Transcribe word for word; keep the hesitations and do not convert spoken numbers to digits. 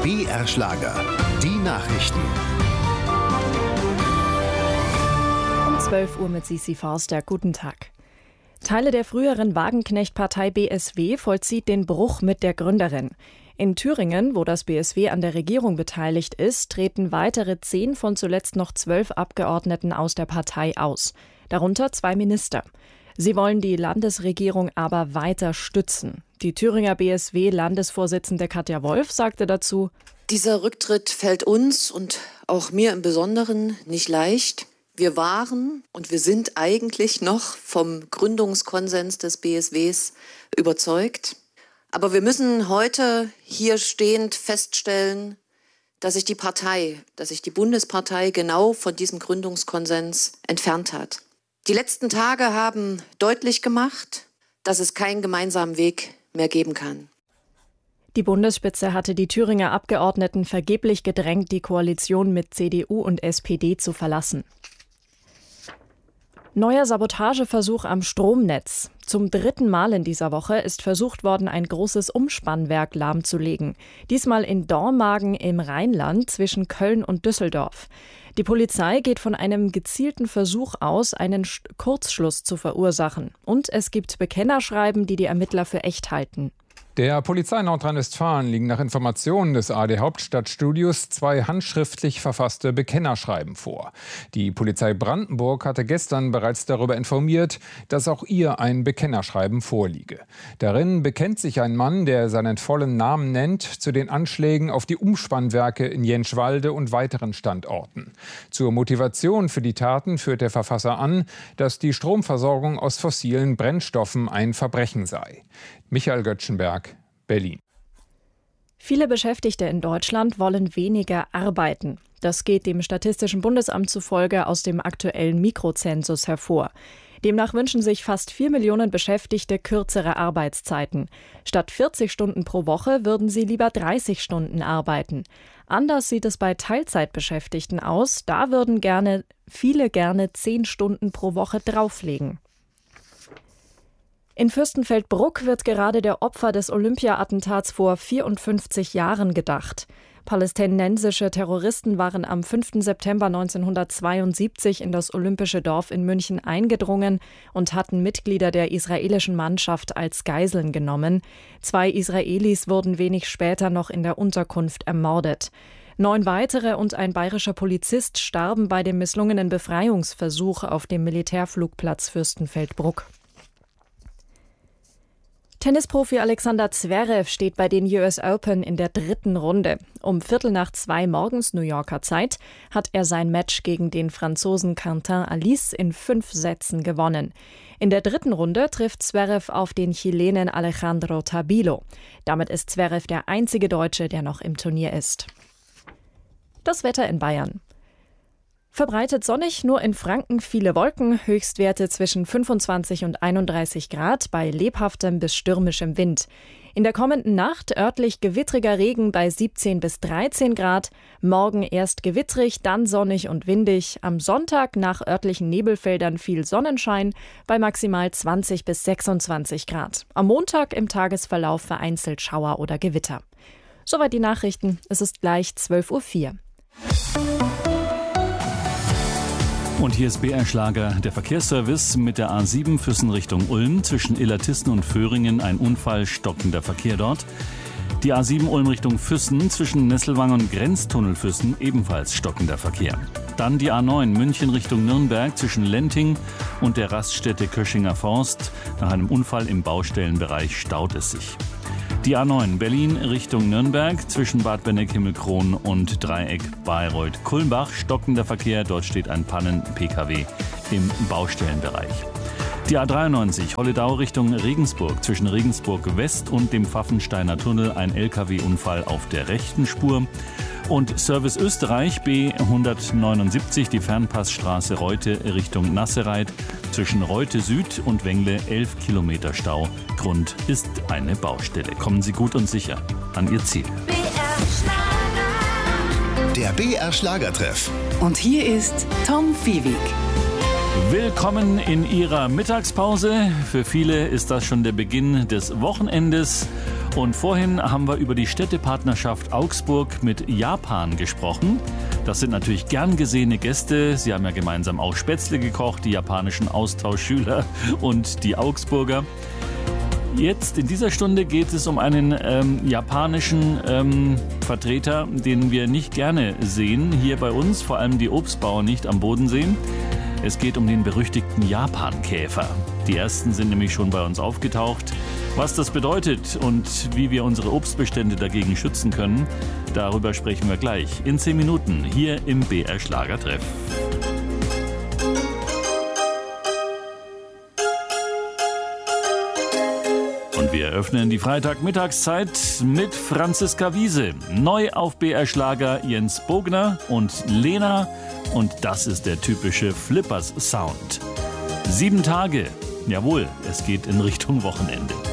B R-Schlager. Die Nachrichten. Um zwölf Uhr mit Sisi Forster. Guten Tag. Teile der früheren Wagenknecht-Partei B S W vollzieht den Bruch mit der Gründerin. In Thüringen, wo das B S W an der Regierung beteiligt ist, treten weitere zehn von zuletzt noch zwölf Abgeordneten aus der Partei aus. Darunter zwei Minister. Sie wollen die Landesregierung aber weiter stützen. Die Thüringer B S W-Landesvorsitzende Katja Wolf sagte dazu: Dieser Rücktritt fällt uns und auch mir im Besonderen nicht leicht. Wir waren und wir sind eigentlich noch vom Gründungskonsens des B S Ws überzeugt. Aber wir müssen heute hier stehend feststellen, dass sich die Partei, dass sich die Bundespartei genau von diesem Gründungskonsens entfernt hat. Die letzten Tage haben deutlich gemacht, dass es keinen gemeinsamen Weg mehr geben kann. Die Bundesspitze hatte die Thüringer Abgeordneten vergeblich gedrängt, die Koalition mit C D U und S P D zu verlassen. Neuer Sabotageversuch am Stromnetz. Zum dritten Mal in dieser Woche ist versucht worden, ein großes Umspannwerk lahmzulegen. Diesmal in Dormagen im Rheinland zwischen Köln und Düsseldorf. Die Polizei geht von einem gezielten Versuch aus, einen Kurzschluss zu verursachen. Und es gibt Bekennerschreiben, die die Ermittler für echt halten. Der Polizei Nordrhein-Westfalen liegen nach Informationen des A R D Hauptstadtstudios zwei handschriftlich verfasste Bekennerschreiben vor. Die Polizei Brandenburg hatte gestern bereits darüber informiert, dass auch ihr ein Bekennerschreiben vorliege. Darin bekennt sich ein Mann, der seinen vollen Namen nennt, zu den Anschlägen auf die Umspannwerke in Jenschwalde und weiteren Standorten. Zur Motivation für die Taten führt der Verfasser an, dass die Stromversorgung aus fossilen Brennstoffen ein Verbrechen sei. Michael Göttschenberg, Berlin. Viele Beschäftigte in Deutschland wollen weniger arbeiten. Das geht dem Statistischen Bundesamt zufolge aus dem aktuellen Mikrozensus hervor. Demnach wünschen sich fast vier Millionen Beschäftigte kürzere Arbeitszeiten. Statt vierzig Stunden pro Woche würden sie lieber dreißig Stunden arbeiten. Anders sieht es bei Teilzeitbeschäftigten aus. Da würden gerne, viele gerne zehn Stunden pro Woche drauflegen. In Fürstenfeldbruck wird gerade der Opfer des Olympia-Attentats vor vierundfünfzig Jahren gedacht. Palästinensische Terroristen waren am fünften September neunzehnhundertzweiundsiebzig in das Olympische Dorf in München eingedrungen und hatten Mitglieder der israelischen Mannschaft als Geiseln genommen. Zwei Israelis wurden wenig später noch in der Unterkunft ermordet. Neun weitere und ein bayerischer Polizist starben bei dem misslungenen Befreiungsversuch auf dem Militärflugplatz Fürstenfeldbruck. Tennisprofi Alexander Zverev steht bei den U S Open in der dritten Runde. Um Viertel nach zwei morgens New Yorker Zeit hat er sein Match gegen den Franzosen Quentin Alice in fünf Sätzen gewonnen. In der dritten Runde trifft Zverev auf den Chilenen Alejandro Tabilo. Damit ist Zverev der einzige Deutsche, der noch im Turnier ist. Das Wetter in Bayern. Verbreitet sonnig, nur in Franken viele Wolken, Höchstwerte zwischen fünfundzwanzig und einunddreißig Grad bei lebhaftem bis stürmischem Wind. In der kommenden Nacht örtlich gewittriger Regen bei siebzehn bis dreizehn Grad, morgen erst gewittrig, dann sonnig und windig, am Sonntag nach örtlichen Nebelfeldern viel Sonnenschein bei maximal zwanzig bis sechsundzwanzig Grad. Am Montag im Tagesverlauf vereinzelt Schauer oder Gewitter. Soweit die Nachrichten, es ist gleich zwölf Uhr vier. Und hier ist B R-Schlager, der Verkehrsservice mit der A sieben Füssen Richtung Ulm. Zwischen Illertissen und Föhringen ein Unfall, stockender Verkehr dort. Die A sieben Ulm Richtung Füssen, zwischen Nesselwang und Grenztunnel Füssen ebenfalls stockender Verkehr. Dann die A neun München Richtung Nürnberg zwischen Lenting und der Raststätte Köschinger Forst. Nach einem Unfall im Baustellenbereich staut es sich. Die A neun Berlin Richtung Nürnberg zwischen Bad Benneck-Himmelkron und Dreieck Bayreuth-Kulmbach. Stockender Verkehr, dort steht ein Pannen-P K W im Baustellenbereich. Die A dreiundneunzig Holledau Richtung Regensburg zwischen Regensburg West und dem Pfaffensteiner Tunnel ein L K W-Unfall auf der rechten Spur. Und Service Österreich B hundertneunundsiebzig, die Fernpassstraße Reute Richtung Nassereit. Zwischen Reute Süd und Wengle elf Kilometer Stau. Grund ist eine Baustelle. Kommen Sie gut und sicher an Ihr Ziel. Der B R-Schlagertreff. Und hier ist Tom Fiewig. Willkommen in Ihrer Mittagspause. Für viele ist das schon der Beginn des Wochenendes. Und vorhin haben wir über die Städtepartnerschaft Augsburg mit Japan gesprochen. Das sind natürlich gern gesehene Gäste. Sie haben ja gemeinsam auch Spätzle gekocht, die japanischen Austauschschüler und die Augsburger. Jetzt in dieser Stunde geht es um einen ähm, japanischen ähm, Vertreter, den wir nicht gerne sehen hier bei uns, vor allem die Obstbauern nicht am Bodensee. Es geht um den berüchtigten Japankäfer. Die ersten sind nämlich schon bei uns aufgetaucht. Was das bedeutet und wie wir unsere Obstbestände dagegen schützen können, darüber sprechen wir gleich in zehn Minuten hier im B R Schlagertreff. Und wir eröffnen die Freitagmittagszeit mit Franziska Wiese. Neu auf B R Schlager Jens Bogner und Lena. Und das ist der typische Flippers-Sound. Sieben Tage. Jawohl, es geht in Richtung Wochenende.